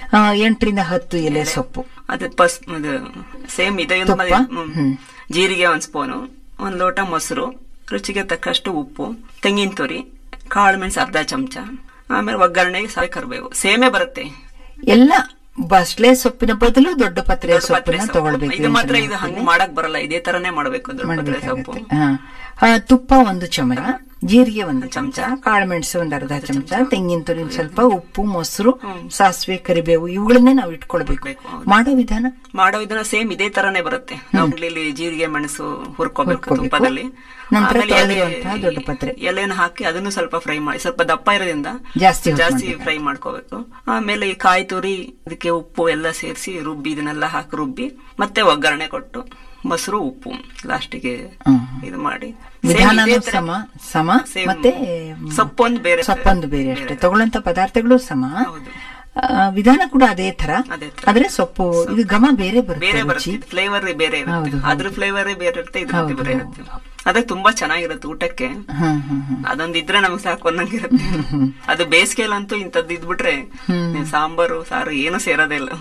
8 ರಿಂದ 10 ಎಲೆ ಸೊಪ್ಪು. ಅದು ಸೇಮ್ ಇದೆ. ಜೀರಿಗೆ 1 ಸ್ಪೂನು, 1 ಲೋಟ ಮೊಸರು, ರುಚಿಗೆ ತಕ್ಕಷ್ಟು ಉಪ್ಪು, ತೆಂಗಿನ ತುರಿ, ಕಾಳು ಮೆಣಸು ಅರ್ಧ ಚಮಚ, ಆಮೇಲೆ ಒಗ್ಗರಣೆಗೆ ಸಾವೆ ಕರಿಬೇವು. ಸೇಮೇ ಬರುತ್ತೆ ಎಲ್ಲ. ಬಸ್ಲೆ ಸೊಪ್ಪಿನ ಬದಲು ದೊಡ್ಡ ಪತ್ರೆ ಸೊಪ್ಪನ್ನ ತಗೊಳ್ಬೇಕು. ಇದು ಮಾತ್ರ ಇದು ಹಂಗ ಮಾಡಕ್ ಬರಲ್ಲ, ಇದೇ ತರನೇ ಮಾಡಬೇಕು. ದೊಡ್ಡ ಪತ್ರೆ ಸೊಪ್ಪು. ತುಪ್ಪ 1 ಚಮಚ, ಜೀರಿಗೆ 1 ಚಮಚ, ಕಾಳುಮೆಣಸು 1 ಅರ್ಧ ಚಮಚ, ತೆಂಗಿನ ತುರಿ ಸ್ವಲ್ಪ, ಉಪ್ಪು, ಮೊಸರು, ಸಾಸಿವೆ, ಕರಿಬೇವು ಇವುಗಳನ್ನೇ ನಾವು ಇಟ್ಕೊಳ್ಬೇಕು. ಮಾಡೋ ವಿಧಾನ ಸೇಮ್ ಇದೇ ತರನೇ ಬರುತ್ತೆ. ನಾವು ಇಲ್ಲಿ ಜೀರಿಗೆ ಮೆಣಸು ಹುರ್ಕೋಬೇಕು ತುಪ್ಪದಲ್ಲಿ. ನಂತರ ದೊಡ್ಡ ಪತ್ರೆ ಎಲೆನ ಹಾಕಿ ಅದನ್ನು ಸ್ವಲ್ಪ ಫ್ರೈ ಮಾಡಿ, ಸ್ವಲ್ಪ ದಪ್ಪ ಇರೋದ್ರಿಂದ ಜಾಸ್ತಿ ಫ್ರೈ ಮಾಡ್ಕೋಬೇಕು. ಆಮೇಲೆ ಈ ಕಾಯಿ ತುರಿ, ಇದಕ್ಕೆ ಉಪ್ಪು ಎಲ್ಲ ಸೇರಿಸಿ ರುಬ್ಬಿ, ಇದನ್ನೆಲ್ಲ ಹಾಕಿ ರುಬ್ಬಿ ಮತ್ತೆ ಒಗ್ಗರಣೆ ಕೊಟ್ಟು ಮೊಸರು, ಉಪ್ಪು ಲಾಸ್ಟಿಗೆ ಇದು ಮಾಡಿ. ಮತ್ತೆ ಸೊಪ್ಪೊಂದು ಬೇರೆ ಅಷ್ಟೇ. ತಗೊಳ್ಳಂತ ಪದಾರ್ಥಗಳು ಸಮ, ವಿಧಾನ ಕೂಡ ಅದೇ ತರ. ಆದ್ರೆ ಸೊಪ್ಪು ಇದು ಘಮ ಬೇರೆ ಬರುತ್ತೆ, ಫ್ಲೇವರ್ ಬೇರೆ ಇರುತ್ತೆ. ಅದ್ರ ಫ್ಲೇವರ್ ಬೇರೆ ಇರುತ್ತೆ, ಇದ್ರ ಬೇರೆ ಇರುತ್ತೆ. ಅದೇ ತುಂಬಾ ಚೆನ್ನಾಗಿರುತ್ತೆ ಊಟಕ್ಕೆ. ಅದೊಂದಿದ್ರೆ ನಮ್ಗೆ ಸಾಕು ಅನ್ನಂಗಿರುತ್ತೆ. ಅದು ಬೇಸಿಗೆಯಲ್ಲಂತೂ ಇಂಥದ್ದು ಇದ್ಬಿಟ್ರೆ ಸಾಂಬಾರು ಸಾರು ಏನು ಸೇರೋದೇ ಇಲ್ಲ.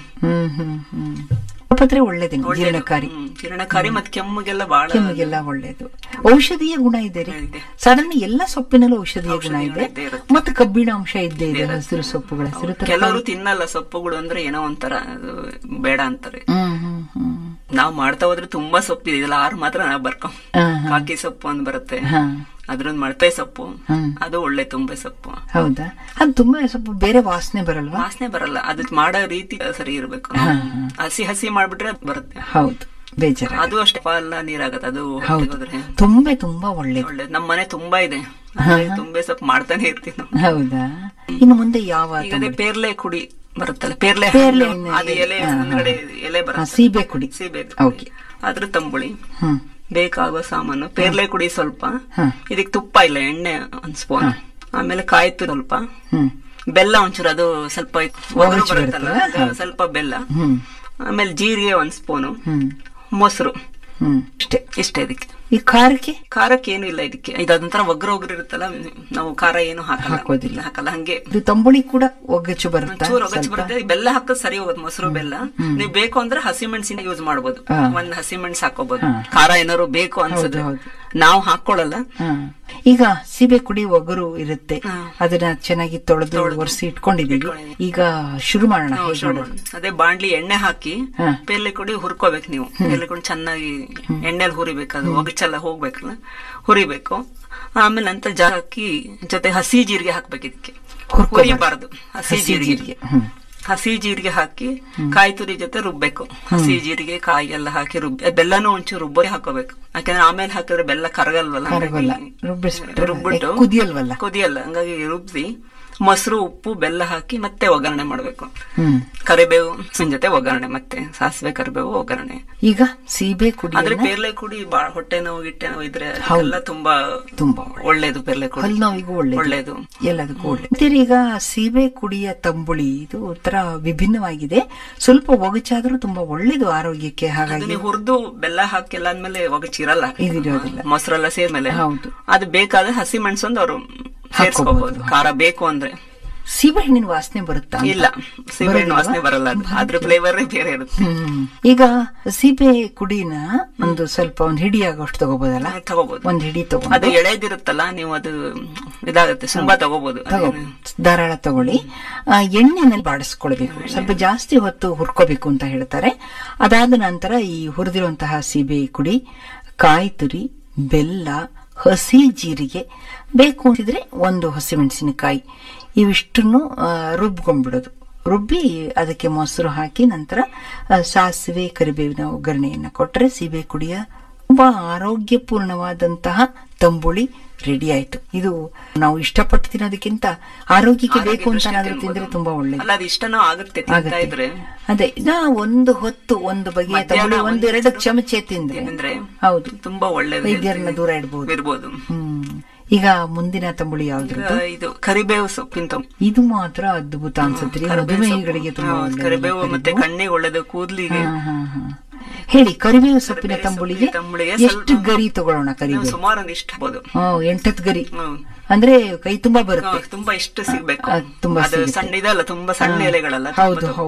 ಪತ್ರೆ ಒಳ್ಳೇದು, ಜೀರ್ಣಕಾರಿ ಮತ್ತೆ ಕೆಮ್ಮಿಗೆಲ್ಲ ಒಳ್ಳೇದು. ಔಷಧೀಯ ಗುಣ ಇದೆ ರೀ. ಸಾಧಾರಣ ಎಲ್ಲ ಸೊಪ್ಪಿನಲ್ಲೂ ಔಷಧೀಯ ಗುಣ ಇದೆ, ಮತ್ತೆ ಕಬ್ಬಿಣ ಅಂಶ ಇದ್ದೇ ಇದೆ ಹಸಿರು ಸೊಪ್ಪುಗಳ. ಕೆಲವರು ತಿನ್ನಲ್ಲ ಸೊಪ್ಪುಗಳು, ಅಂದ್ರೆ ಏನೋ ಒಂಥರ ಅದು ಬೇಡ ಅಂತಾರೆ. ನಾವ್ ಮಾಡ್ತಾ ಹೋದ್ರೆ ತುಂಬಾ ಸೊಪ್ಪಿದೆ, ಇದೆಲ್ಲ 6 ಮಾತ್ರ ನಾವ್ ಬರ್ಕೊ. ಕಾಕಿ ಸೊಪ್ಪು ಅಂತ ಬರುತ್ತೆ, ಅದ್ರೊಂದು ಮಳಪೆ ಸೊಪ್ಪು, ಅದು ಒಳ್ಳೆ ತುಂಬೆ ಸೊಪ್ಪು. ಹೌದಾ? ಅದು ತುಂಬೆ ಸೊಪ್ಪು ಬೇರೆ ವಾಸನೆ ಬರಲ್ವಾ? ವಾಸನೆ ಬರಲ್ಲ, ಅದು ಮಾಡೋ ರೀತಿ ಸರಿ ಇರ್ಬೇಕು. ಹಸಿ ಮಾಡ್ಬಿಟ್ರೆ ಬರುತ್ತೆ. ಹೌದು, ಬೇಜಾರ. ಅದು ಅಷ್ಟೇ ಎಲ್ಲ ನೀರಾಗತ್ತೆ. ಅದು ತುಂಬಾ ಒಳ್ಳೇದು. ನಮ್ಮ ಮನೆ ತುಂಬಾ ಇದೆ, ತುಂಬೆ ಸೊಪ್ಪು ಮಾಡ್ತಾನೆ ಇರ್ತೀವಿ ನಾವು. ಹೌದಾ? ಇನ್ನು ಮುಂದೆ ಯಾವ ಪೇರ್ಲೆ ಕುಡಿ ಬರುತ್ತಲ್ಲ, ಪೇರ್ಲೆ ಅದು ಎಲೆ ಬರುತ್ತೆ, ಸೀಬೆ ಕುಡಿ, ಅದ್ರ ತಂಬುಳಿ. ಬೇಕಾಗುವ ಸಾಮಾನು ಪೇರ್ಲೆ ಕುಡಿ ಸ್ವಲ್ಪ, ಇದಕ್ಕೆ ತುಪ್ಪ ಇಲ್ಲ, ಎಣ್ಣೆ 1 ಸ್ಪೂನ್, ಆಮೇಲೆ ಕಾಯಿ ತುರಿ ಸ್ವಲ್ಪ, ಬೆಲ್ಲ ಒಂಚೂರು, ಅದು ಸ್ವಲ್ಪ ಬರುತ್ತಲ್ಲ ಸ್ವಲ್ಪ ಬೆಲ್ಲ, ಆಮೇಲೆ ಜೀರಿಗೆ 1 ಸ್ಪೂನು, ಮೊಸರು, ಇಷ್ಟೇ. ಇದಕ್ಕೆ ಈ ಖಾರಕ್ಕೆ ಏನು ಇಲ್ಲ. ಇದಕ್ಕೆ ಇದೊಂಥರ ಒಗ್ಗರು ಇರುತ್ತಲ್ಲ, ನಾವು ಖಾರ ಏನು ಹಾಕೋದಿಲ್ಲ ಹಂಗೆ. ತಂಬುಳಿ ಕೂಡ ಒಗ್ಗಚ್ಚು ಬರುತ್ತೆ, ಬೆಲ್ಲ ಹಾಕೋದು ಸರಿ ಹೋಗುತ್ತೆ, ಮೊಸರು ಬೆಲ್ಲ. ನೀವು ಬೇಕು ಅಂದ್ರೆ ಹಸಿಮೆಣಸಿನ ಯೂಸ್ ಮಾಡ್ಬೋದು, 1 ಹಸಿಮೆಣಸು ಹಾಕೋಬಹುದು. ಖಾರ ಏನಾದ್ರು ಬೇಕು ಅನ್ಸುತ್ತೆ, ನಾವು ಹಾಕೊಳ್ಳಲ್ಲ. ಈಗ ಸೀಬೆ ಕುಡಿ ಒಗರು ಇರುತ್ತೆ, ಅದನ್ನ ಚೆನ್ನಾಗಿ ತೊಳೆದು ಒರೆಸಿ ಇಟ್ಕೊಂಡಿದೀವಿ. ಈಗ ಶುರು ಮಾಡೋಣ. ಅದೇ ಬಾಣ್ಲಿ ಎಣ್ಣೆ ಹಾಕಿ ಪೇರ್ಲೆ ಕುಡಿ ಹುರ್ಕೋಬೇಕು. ನೀವು ಪೇರ್ಲೆ ಕುಡಿ ಚೆನ್ನಾಗಿ ಎಣ್ಣೆಲಿ ಹುರಿಬೇಕು, ಅದು ಒಗಚೆಲ್ಲ ಹೋಗ್ಬೇಕಲ್ಲ, ಹುರಿಬೇಕು. ಆಮೇಲೆ ನಂತರ ಹಾಕಿ ಜೊತೆ ಹಸಿ ಜೀರಿಗೆ ಹಾಕ್ಬೇಕು. ಇದಕ್ಕೆ ಹುರಿಬಾರ್ದು, ಹಸಿ ಜೀರಿಗೆ ಹಾಕಿ ಕಾಯಿ ತುರಿ ಜೊತೆ ರುಬ್ಬೇಕು. ಹಸಿ ಜೀರಿಗೆ ಕಾಯಿ ಎಲ್ಲ ಹಾಕಿ ರುಬ್ಬಿ, ಬೆಲ್ಲನೂ ಒಂಚೂರು ರುಬ್ಬಿ ಹಾಕೋಬೇಕು. ಯಾಕಂದ್ರೆ ಆಮೇಲೆ ಹಾಕಿದ್ರೆ ಬೆಲ್ಲ ಕರಗಲ್ವಲ್ಲ, ರುಬ್ಬಿಟ್ಟು ಕುದಿಯಲ್ಲ, ಹಂಗಾಗಿ ರುಬ್ಬಿ ಮೊಸರು, ಉಪ್ಪು, ಬೆಲ್ಲ ಹಾಕಿ ಮತ್ತೆ ಒಗ್ಗರಣೆ ಮಾಡ್ಬೇಕು. ಕರಿಬೇವು ಜೊತೆ ಒಗ್ಗರಣೆ, ಮತ್ತೆ ಸಾಸಿವೆ, ಕರಿಬೇವು ಒಗ್ಗರಣೆ. ಈಗ ಸೀಬೆ ಕುಡಿ ಅಂದ್ರೆ ಪೇರ್ಲೆ ಕುಡಿ ಹೊಟ್ಟೆ ನೋವು ಗಿಟ್ಟೆ ನೋವು ಇದ್ರೆ ಎಲ್ಲ ತುಂಬಾ ಒಳ್ಳೇದು. ಪೇರ್ಲೆ ಕುಡಿ ನೋವಿಗೂ ಒಳ್ಳೇದು, ಎಲ್ಲದಕ್ಕೂ ಒಳ್ಳೆ. ಈಗ ಸೀಬೆ ಕುಡಿಯ ತಂಬುಳಿ ಇದು ಒಂಥರ ವಿಭಿನ್ನವಾಗಿದೆ, ಸ್ವಲ್ಪ ಒಗಚಾದ್ರೂ ತುಂಬಾ ಒಳ್ಳೇದು ಆರೋಗ್ಯಕ್ಕೆ. ಹಾಗಾಗಿ ಹುರಿದು ಬೆಲ್ಲ ಹಾಕಿ ಎಲ್ಲ ಆದ್ಮೇಲೆ ಒಗಚಿರಲ್ಲ, ಮೊಸರೆಲ್ಲ ಸೇರ್ಮೇಲೆ ಅದು ಬೇಕಾದ್ರೆ ಹಸಿ ಮೆಣಸೊಂದು ಅವರು ಸೇರಿಸ್ಕೋಬಹುದು, ಖಾರ ಬೇಕು ಅಂದ್ರೆ. ಸೀಬೆ ಹಣ್ಣಿನ ವಾಸನೆ ಬರುತ್ತಾ? ಇಲ್ಲ, ಸೀಬೆ ಹಣ್ಣು ವಾಸನೆ ಬರಲ್ಲ, ಅದ್ರ ಫ್ಲೇವರ್ ಬೇರೆ ಇರುತ್ತೆ. ಈಗ ಸೀಬೆ ಕುಡಿನ ಸ್ವಲ್ಪ ಒಂದು ಹಿಡಿ ಆಗೋಷ್ಟು ತಗೋಬಹುದಲ್ಲ? ತಗೋಬಹುದು, 1 ಹಿಡಿ ತಗೋ. ಅದು ಎಳೆದಿರುತ್ತಲ್ಲ, ನೀವು ಅದು ಇದಾಗುತ್ತೆ, ತುಂಬಾ ತಗೋಬಹುದು, ಧಾರಾಳ ತಗೊಳ್ಳಿ. ಎಣ್ಣೆನಲ್ಲಿ ಬಾಡಿಸ್ಕೊಳ್ಬೇಕು, ಸ್ವಲ್ಪ ಜಾಸ್ತಿ ಹೊತ್ತು ಹುರ್ಕೋಬೇಕು ಅಂತ ಹೇಳ್ತಾರೆ. ಅದಾದ ನಂತರ ಈ ಹುರಿದಿರುವಂತಹ ಸೀಬೆ ಕುಡಿ, ಕಾಯಿ ತುರಿ, ಬೆಲ್ಲ, ಹಸಿ ಜೀರಿಗೆ, ಬೇಕು ಅಂತಿದ್ರೆ 1 ಹಸಿಮೆಣಸಿನಕಾಯಿ, ಇವಿಷ್ಟನ್ನು ರುಬ್ಕೊಂಡ್ಬಿಡೋದು. ರುಬ್ಬಿ ಅದಕ್ಕೆ ಮೊಸರು ಹಾಕಿ ನಂತರ ಸಾಸಿವೆ, ಕರಿಬೇವಿನ ಒಗ್ಗರಣೆಯನ್ನ ಕೊಟ್ಟರೆ ಸೀಬೆ ಕುಡಿಯ ತುಂಬಾ ಆರೋಗ್ಯಪೂರ್ಣವಾದಂತಹ ತಂಬುಳಿ ರೆಡಿ ಆಯ್ತು. ಇದು ನಾವು ಇಷ್ಟಪಟ್ಟು ತಿನ್ನೋದಕ್ಕಿಂತ ಆರೋಗ್ಯಕ್ಕೆ ಬೇಕು ಅಂತ ಏನಾದ್ರೂ ತಿಂದ್ರೆ ತುಂಬಾ ಒಳ್ಳೇದು. ಇಷ್ಟನೂ ಆಗುತ್ತೆ. ಅದೇ ಒಂದು ಹೊತ್ತು ಒಂದು ಬಗೆಯ ತಂಬುಳಿ 1-2 ಚಮಚೆ ತಿಂದ್ರೆ ಹೌದು ತುಂಬಾ ಒಳ್ಳೇದು, ವೈದ್ಯರನ್ನ ದೂರ ಇಡಬಹುದು. ಈಗ ಮುಂದಿನ ತಂಬುಳಿ ಯಾವ್ದು? ಇದು ಕರಿಬೇವು ಸೊಪ್ಪಿನ. ಇದು ಮಾತ್ರ ಅದ್ಭುತ ಅನ್ಸುತ್ತೆ, ಮಧುಮೇಹಿಗಳಿಗೆ ತುಂಬಾ ಕರಿಬೇವು ಮತ್ತೆ ಕಣ್ಣಿಗೆ ಒಳ್ಳೇದು, ಕೂದಲಿಗೆ. ಹೇಳಿ, ಕರಿಬೇವು ಸೊಪ್ಪಿನ ತಂಬುಳಿಗೆ ಎಷ್ಟು ಗರಿ ತಗೊಳ್ಳೋಣ? ಕರಿಬೇವು ಸುಮಾರು ಇಷ್ಟ 8 ಗರಿ, ಅಂದ್ರೆ ಕೈ ತುಂಬಾ ಬರುತ್ತೆ. ತುಂಬಾ ಇಷ್ಟು ಸಿಗ್ಬೇಕು, ತುಂಬಾ ಸಣ್ಣ ಇದಲ್ಲ, ತುಂಬಾ ಸಣ್ಣ ಎಲೆಗಳಲ್ಲ. ಹೌದು.